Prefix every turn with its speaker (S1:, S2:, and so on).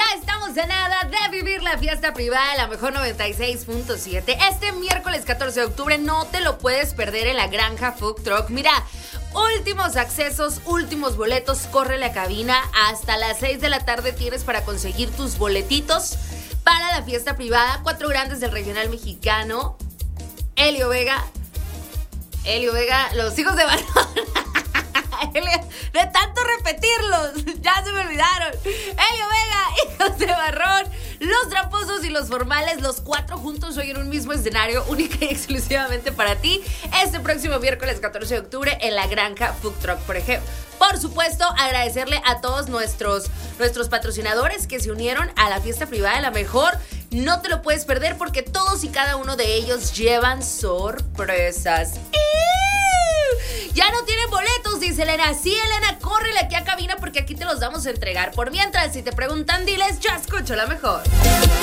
S1: estamos a nada de vivir la fiesta privada de la mejor 96.7. Este miércoles 14 de octubre no te lo puedes perder en la Granja Food Truck. Mira, últimos accesos, últimos boletos, corre la cabina. Hasta las 6 de la tarde tienes para conseguir tus boletitos para la fiesta privada. 4 grandes del regional mexicano. Elio Vega, los hijos de Barrón. De tanto repetirlos, ya se me olvidaron. Elio Vega, hijos de Barrón, los tramposos y los formales, los 4 juntos hoy en un mismo escenario, única y exclusivamente para ti, este próximo miércoles 14 de octubre en la Granja Food Truck, por ejemplo. Por supuesto, agradecerle a todos nuestros patrocinadores que se unieron a la fiesta privada de la mejor. No te lo puedes perder porque todos y cada uno de ellos llevan sorpresas. Ya no tienen boletos, dice Elena. Sí, Elena, córrele aquí a cabina porque aquí te los vamos a entregar. Por mientras, si te preguntan, diles, yo escucho la mejor.